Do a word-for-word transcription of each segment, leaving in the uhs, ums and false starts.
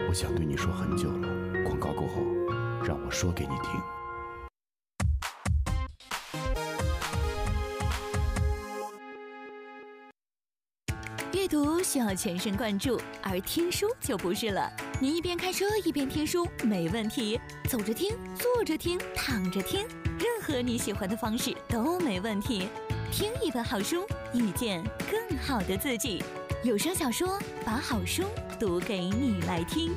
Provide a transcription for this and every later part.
我想对你说很久了，广告过后，让我说给你听。 阅读需要全神贯注，而听书就不是了。你一边开车一边听书没问题，走着听、坐着听、躺着听，任何你喜欢的方式都没问题。听一本好书，遇见更好的自己。有声小说，把好书读给你来听。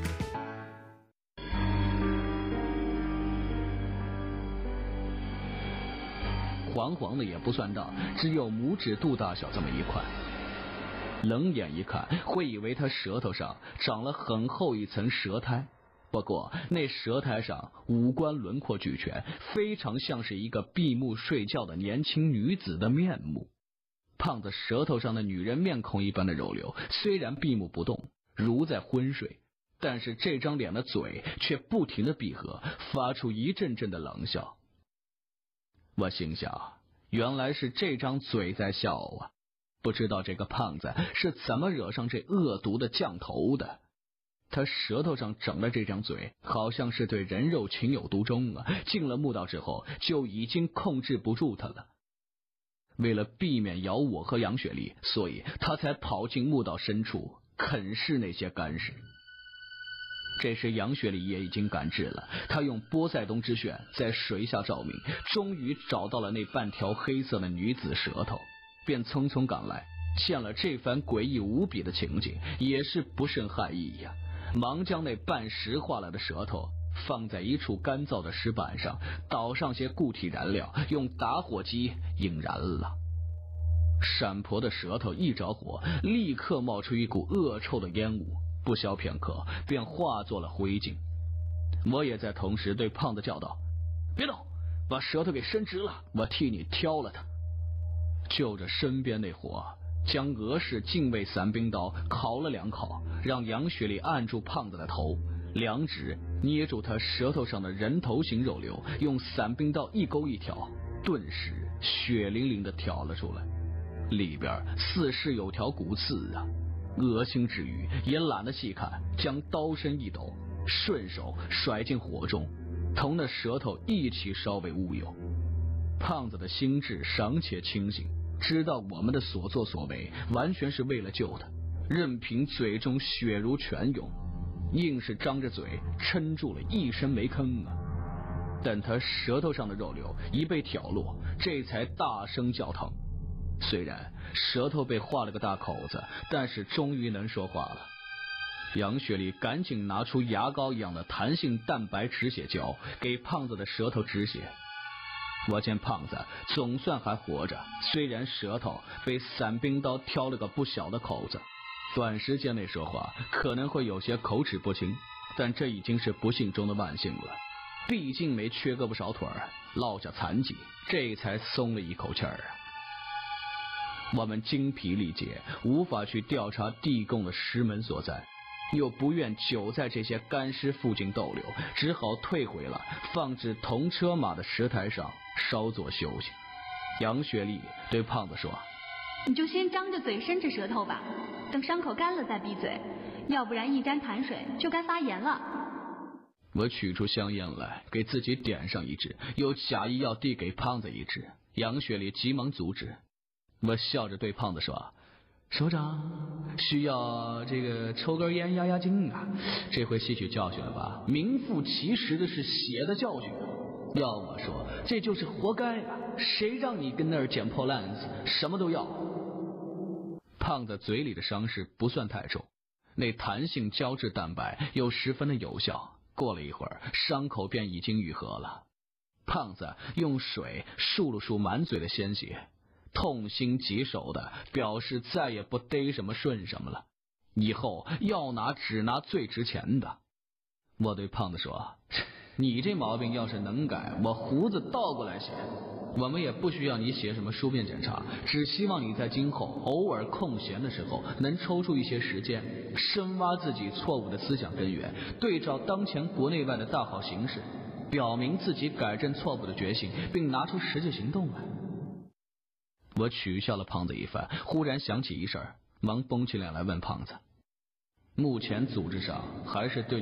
黄黄的也不算大，只有拇指肚大小这么一块。冷眼一看，会以为他舌头上长了很厚一层舌苔。不过那舌苔上五官轮廓俱全，非常像是一个闭目睡觉的年轻女子的面目。胖子舌头上的女人面孔一般的肉瘤，虽然闭目不动，如在昏睡，但是这张脸的嘴却不停的闭合，发出一阵阵的冷笑。我心想，原来是这张嘴在笑啊！不知道这个胖子是怎么惹上这恶毒的降头的。他舌头上整的这张嘴，好像是对人肉情有独钟啊！进了墓道之后，就已经控制不住他了。为了避免咬我和杨雪莉，所以他才跑进墓道深处啃噬那些干尸。这时杨雪莉也已经感知了，她用波塞冬之旋在水下照明，终于找到了那半条黑色的女子舌头，便匆匆赶来，见了这番诡异无比的情景，也是不胜骇异呀，忙将那半石化了的舌头放在一处干燥的石板上，倒上些固体燃料，用打火机引燃了。闪婆的舌头一着火，立刻冒出一股恶臭的烟雾，不消片刻便化作了灰烬。我也在同时对胖子叫道：别动，把舌头给伸直了，我替你挑了它。就着身边那火，将俄式近卫伞兵刀烤了两烤，让杨雪莉按住胖子的头，两指捏住他舌头上的人头形肉瘤，用伞兵刀一勾一挑，顿时血淋淋的挑了出来，里边似是有条骨刺啊！恶心之余也懒得细看，将刀身一抖，顺手甩进火中，同那舌头一起烧为乌有。胖子的心智尚且清醒，知道我们的所作所为完全是为了救他，任凭嘴中血如泉涌，硬是张着嘴撑住了一声没吭啊！但他舌头上的肉瘤一被挑落，这才大声叫疼。虽然舌头被划了个大口子，但是终于能说话了。杨雪莉赶紧拿出牙膏一样的弹性蛋白止血胶，给胖子的舌头止血。我见胖子总算还活着，虽然舌头被伞兵刀挑了个不小的口子，短时间内说话可能会有些口齿不清，但这已经是不幸中的万幸了。毕竟没缺胳膊少腿儿，落下残疾，这才松了一口气儿啊。我们精疲力竭，无法去调查地宫的石门所在，又不愿久在这些干尸附近逗留，只好退回了放置铜车马的石台上稍作休息。杨雪莉对胖子说： 你就先张着嘴伸着舌头吧，等伤口干了再闭嘴，要不然一沾痰水就该发炎了。 我取出香烟来，给自己点上一支，又假意要递给胖子一支。杨雪莉急忙阻止。我笑着对胖子说：首长需要这个抽根烟压压惊啊，这回吸取教训了吧？名副其实的是血的教训。要我说，这就是活该啊！谁让你跟那儿捡破烂子，什么都要。胖子嘴里的伤势不算太重，那弹性胶质蛋白又十分的有效，过了一会儿，伤口便已经愈合了。胖子用水漱了漱满嘴的鲜血，痛心疾首的表示再也不逮什么顺什么了，以后要拿只拿最值钱的。我对胖子说：你这毛病要是能改，我胡子倒过来写。我们也不需要你写什么书面检查，只希望你在今后偶尔空闲的时候能抽出一些时间，深挖自己错误的思想根源，对照当前国内外的大好形势，表明自己改正错误的决心，并拿出实际行动来。我取笑了胖子一番，忽然想起一事儿，忙绷起脸来问胖子：目前组织上还是对